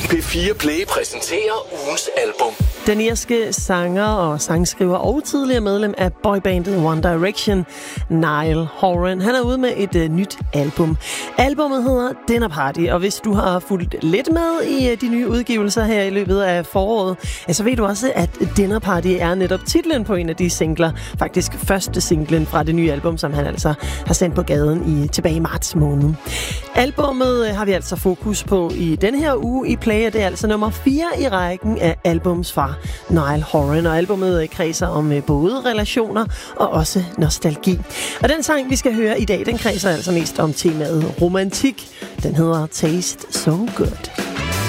P4 Play præsenterer ugens album. Den irske sanger og sangskriver og tidligere medlem af boybandet One Direction, Niall Horan, han er ude med et nyt album. Albummet hedder Dinner Party, og hvis du har fulgt lidt med i de nye udgivelser her i løbet af foråret, så ved du også, at Dinner Party er netop titlen på en af de singler. Faktisk første singlen fra det nye album, som han altså har sendt på gaden tilbage i marts måned. Albummet har vi altså fokus på i den her uge i Play, og det er altså nummer 4 i rækken af albums fra Niall Horan, og albumet kredser om både relationer og også nostalgi. Og den sang, vi skal høre i dag, den kredser altså mest om temaet romantik. Den hedder Taste So Good.